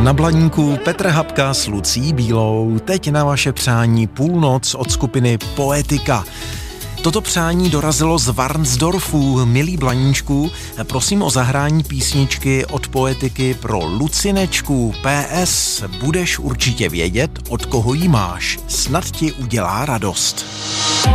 Na Blaníku Petr Habka s Lucí Bílou. Teď na vaše přání Půlnoc od skupiny Poetika. Toto přání dorazilo z Varnsdorfu. Milí Blaníčku, prosím o zahrání písničky od Poetiky pro Lucinečku. PS, budeš určitě vědět, od koho jí máš. Snad ti udělá radost.